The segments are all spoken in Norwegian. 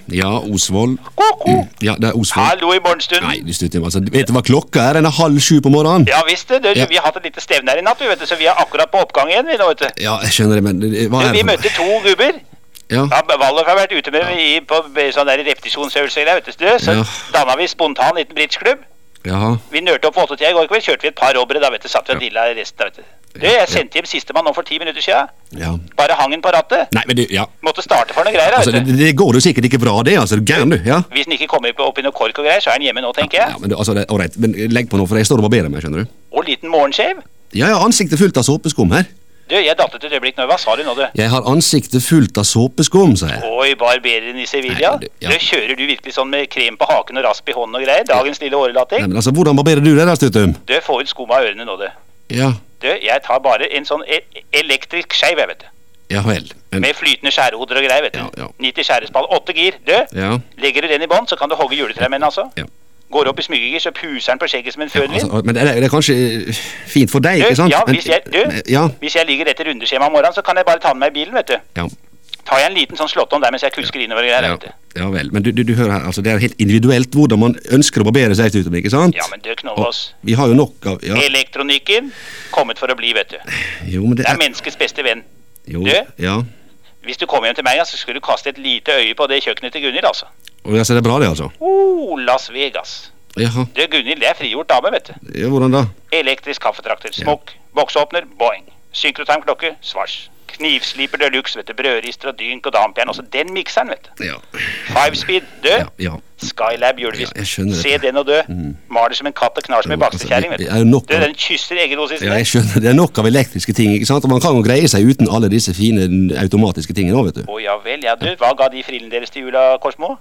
Ja, Osvold. Ja, det Osvold. Hallo i morgenstund. Nei, du stutter, altså. Vet du hva klokka er? Den 6:30 på morgenen. Ja, visst det. Ja. Vi har hatt et lite stevne her i natt, vet du, så vi er akkurat på oppgang igjen, vi nå, vet du. Ja, jeg skjønner det, men hva er Vi det? møtte 2 gubber. Ja. Ja, Waldorf har vært ute med på sånn der repetisjonsøvelser, vet du. Så Ja. danna vi spontan liten bridgeklubb. Jaha. Vi nørte opp på 8-tida i går kveld, kjørte vi et par robbere, da vet du, satt vi og dilla resten, da vet du. Jeg sendte hjem sistemann nå for 10 minutter siden. Ja. Bare hang den på rattet. Nei, men du, ja. Måtte starte for noe greier, Altså, vet du. det går jo sikkert ikke bra, det, altså. Du er gæren, du. Ja. Hvis den ikke kommer opp i noe kork og greier, så er den hjemme nå, tenker jeg. Ja, men du, altså, ålreit. Men legg på noe, for jeg står og barberer meg, skjønner du. Og liten morgenskjev. Ja, jeg har ansiktet fullt av såpeskum her. Du, jeg datt ut et øyeblikk nå. Hva sa du nå, du? Jeg har ansiktet fullt av såpeskum, sa jeg. Oi, barbereren i Sevilla. Nei, ja. Kjører du virkelig sånn med krem på haken og rasp i hånden og greier? Dagens lille årelatting? Nei, men altså, hvordan barberer du det der, Stutum? Du, få ut skumma av ørene nå, du. Ja. Du, jeg tar bare en sånn elektrisk skeiv, jeg vet du. Ja vel. Men, Med flytende skjærehoder og greier, vet du. Ja. 90 skjærespall, 8 gir. Du, ja. legger du den i bånd, så kan du hogge juletreet med den, altså. Ja. Går opp i smygegir, så puser den på skjegget som en fønvind. Altså, men det er kanskje fint for deg, ikke sant? Ja, Men- ja. hvis jeg ligger etter rundeskjema om morgenen, så kan jeg bare ta den med i bilen, vet du. Ja. Tar jeg en liten sånn slått om der mens jeg kusker innover og greier, Ja, vet du. ja vel, men du hører her, altså det er jo helt individuelt hvordan man ønsker å barbere seg ut, ikke sant? Ja, men du knoller oss. Vi har jo nok av, ja, Elektronikken, kommet for å bli, vet du. jo, men det Det er er, menneskets beste venn. jo, Du? ja, Hvis du kommer hjem til meg, så skulle du kaste et lite øye på det kjøkkenet til Gunnhild, altså. og altså, det er bra det, altså. Las Vegas. Jaha, Du, Gunnhild, det er frigjort dame, vet du. ja, hvordan da? Elektrisk kaffetrakter, smokk, boksåpner, boing. Synkrotime-klokke, svars. Knivsliper deluxe, vet du, brødrister og dynk og dampjern, også den mikseren, vet du. Ja, 5-speed, du. ja. Skylab julevis. Ja, jeg skjønner Se dette. den og dø. Maler som en katt og knar som en bakstekjæring, vet det du. er jo nok Du, av- den kysser egendosis. Ja, jeg skjønner, det er nok av elektriske ting, ikke sant? Og man kan jo greie seg uten alle disse fine automatiske tingene også, vet du. Å ja vel, ja du, hva ga de frillene deres til jula, Korsmo?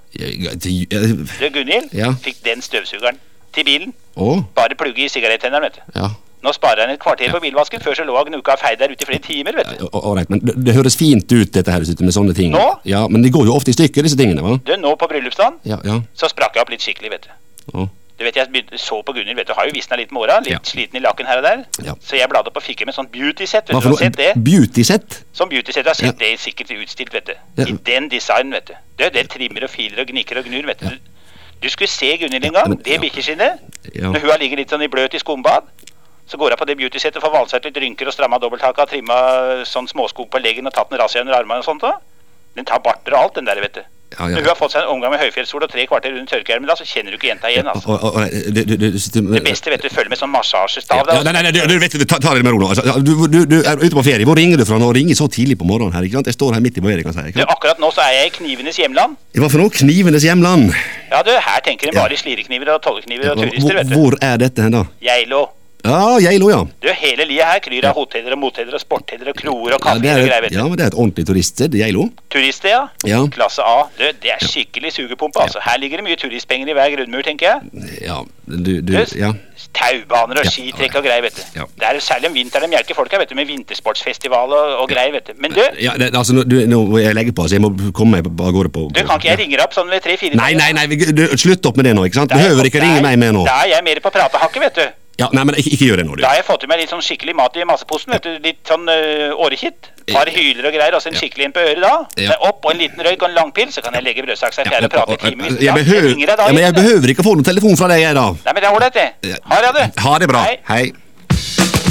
Du, Gunnhild, Ja. fikk den støvsugeren til bilen. Å, Bare plugge i sigarettenneren, vet du. ja. Nå sparer han et kvarter på bilvasken, før så lå han uka feid der ute i flere timer, vet du. Ålreit, men det høres fint ut dette her, med sånne ting. Nå? Ja, men de går jo ofte i stykker, disse tingene, hva? Du, nå på bryllupsdagen, Ja, ja. så sprakk jeg opp litt skikkelig, vet du. Å, Du vet, jeg så på Gunnhild, vet du, har jo visnet litt med åra, litt Ja. sliten i lakken her og der. Ja. Så jeg bladde opp og fikk med sånn beauty-set, vet hva du, for har sett det? noe? Beauty-set? Som beauty-set, du har sett Ja. det sikkert utstilt, vet du. Ja. I den design, vet du. Det trimmer og filer og gnikker og gnur, vet du. Du skulle se Gunnhild en gang, men- det ja. bikkjeskinnet. Ja. Når hun har ligget litt sånn i bløt i skumbad, så går hun på det beauty-settet, får valgt seg ut litt rynker og stramma dobbelthaka, trimma sånn småskog på leggen og tatt en razzia under armene og sånt da. Den tar barter og alt, den der, vet du. Ja, Når hun har fått seg en omgang med høyfjellssol og 3 kvarter under tørkeermen, da, så kjenner du ikke jenta igjen, altså. Det beste, vet du, følger med sånn massasjestav, da. Ja, nei, du vet du, ta det med ro nå. Altså, du er ute på ferie. Hvor ringer du fra nå? Ringer så tidlig på morgenen her, ikke sant? Jeg står her midt i barberingen, kan jeg si. Du, akkurat nå så er jeg i knivenes hjemland. Hva for noe? Knivenes hjemland. Ja, du, her tenker en bare i slirekniver og tollekniver og turister, vet du. Hvor er dette hen da? Geilo. Ja, Geilo, ja. Du, hele lia her kryr av hoteller og moteller og sportheller og kroer og Ja, kaffer det og er, greier, vet ja, du. men det er et ordentlig turiststed, Geilo. Turister, ja. Ja. Klasse A. Du, det er skikkelig sugepumpe, altså. Her ligger det mye turistpenger i hver grunnmur, tenker jeg. Ja, ja. Taubaner og skitrekk og greier, vet du. Ja. Det er jo særlig om vinteren de melker folk her, vet du, med vintersportsfestival og greier, vet du. Men du, Ja, altså, nå må jeg legge på, så jeg må komme meg av gårde på... du kan ikke jeg ringe deg opp sånn ved 3-4? Nei, slutt opp med det nå, ikke sant? Du behøver ikke ringe meg med nå. Da er jeg mer på pratehakket, vet du. Ja, nei, men ikke gjør det nå, du. Da har jeg fått i meg litt sånn skikkelig mat i masseposen, vet du. Litt sånn årekitt. Par hyler og greier, og så en skikkelig en på øret da. Ja. Men opp og en liten røyk og en langpil, så kan jeg legge brødsaksa i fjerde og prate i timevis. Jeg behøver ikke få noen telefon fra deg, jeg da. Nei, men det er ordentlig det. Ha det, du. Ha det bra. Hei. Hei.